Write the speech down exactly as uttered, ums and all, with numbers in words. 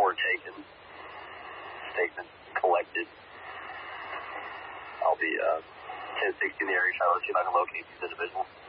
report taken, statement collected. I'll be uh, ten sixty in the area trying to see if I can locate these individuals.